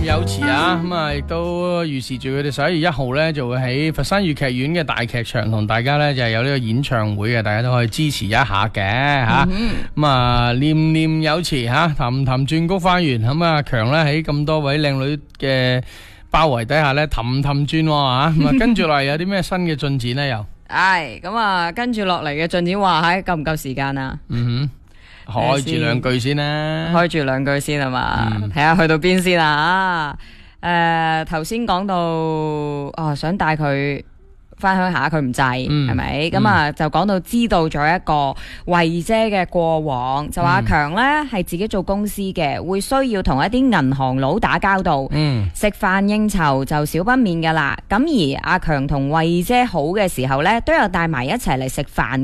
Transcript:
有詞啊，咁啊亦都預示住佢哋11月1號咧就會喺佛山粵劇院嘅大劇場同大家咧就係有呢個演唱會嘅，大家都可以支持一下嘅吓。咁啊念念有詞吓，氹氹轉菊花園。咁啊強咧喺咁多位靚女嘅包圍底下咧氹氹轉吓。咁啊跟住落嚟有啲咩新嘅進展咧又？ 咁啊跟住落嚟嘅進展話喺夠唔夠時間啊？ 開住兩句先啦， 開住兩句先係嘛，睇下去到邊先啦。頭先講到想帶佢翻鄉下，佢唔制，係咪？咁啊就講到知道咗一個慧姐嘅過往，就話阿強呢係自己做公司嘅，會需要同一啲銀行佬打交道，食飯應酬就少不免噶啦。咁而阿強同慧姐好嘅時候呢，都有帶埋一齊嚟食飯。